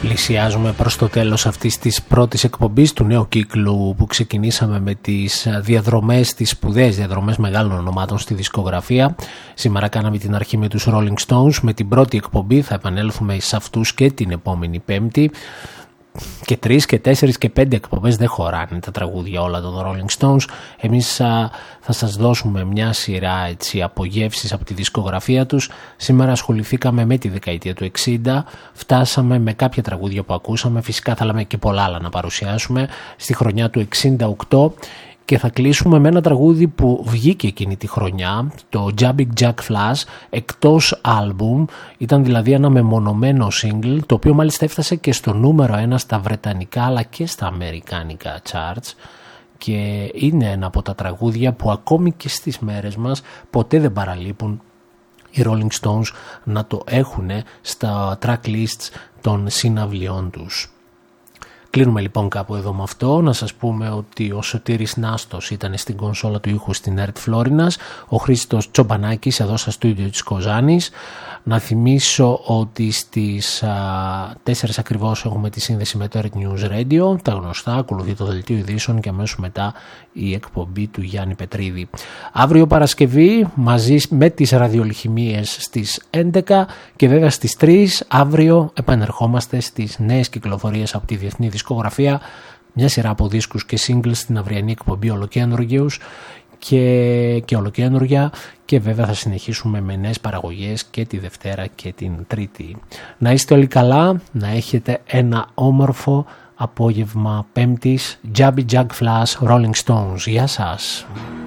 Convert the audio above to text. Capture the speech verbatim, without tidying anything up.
Πλησιάζουμε προς το τέλος αυτής της πρώτης εκπομπής του νέου κύκλου που ξεκινήσαμε με τις διαδρομές, τις σπουδαίες διαδρομές μεγάλων ονομάτων στη δισκογραφία. Σήμερα κάναμε την αρχή με τους Rolling Stones. Με την πρώτη εκπομπή θα επανέλθουμε σε αυτούς και την επόμενη Πέμπτη. Και τρεις και τέσσερις και πέντε εκπομπές δεν χωράνε τα τραγούδια όλα των Rolling Stones. Εμείς α, θα σας δώσουμε μια σειρά έτσι, απογεύσεις από τη δισκογραφία τους. Σήμερα ασχοληθήκαμε με τη δεκαετία του εξήντα. Φτάσαμε με κάποια τραγούδια που ακούσαμε. Φυσικά θέλαμε και πολλά άλλα να παρουσιάσουμε. Στη χρονιά του εξήντα οκτώ. Και θα κλείσουμε με ένα τραγούδι που βγήκε εκείνη τη χρονιά, το Jumping Jack Flash, εκτός άλμπουμ. Ήταν δηλαδή ένα μεμονωμένο single, το οποίο μάλιστα έφτασε και στο νούμερο ένα στα βρετανικά αλλά και στα αμερικάνικα charts. Και είναι ένα από τα τραγούδια που ακόμη και στις μέρες μας ποτέ δεν παραλείπουν οι Rolling Stones να το έχουν στα track lists των συναυλιών τους. Κλείνουμε λοιπόν κάπου εδώ με αυτό. Να σας πούμε ότι ο Σωτήρης Νάστος ήταν στην κονσόλα του ήχου στην ΕΡΤ Φλόρινας, ο Χρήστος Τσομπανάκης εδώ στα στούντιο της Κοζάνης. Να θυμίσω ότι στις α, τέσσερις ακριβώς έχουμε τη σύνδεση με το ΕΡΤ News Radio, τα γνωστά, ακολουθεί το δελτίο ειδήσεων και αμέσως μετά η εκπομπή του Γιάννη Πετρίδη. Αύριο Παρασκευή μαζί με τις ραδιολιχημίες στις έντεκα και βέβαια στις τρεις αύριο επανερχόμαστε στις νέες κυκλοφορίες από τη διεθνή δισκογραφία, μια σειρά από δίσκους και singles στην αυριανή εκπομπή ολοκένουργιους και, και ολοκένουργια, και βέβαια θα συνεχίσουμε με νέες παραγωγές και τη Δευτέρα και την Τρίτη. Να είστε όλοι καλά, να έχετε ένα όμορφο απόγευμα Πέμπτης. Jumping Jack Flash, Rolling Stones. Γεια σας.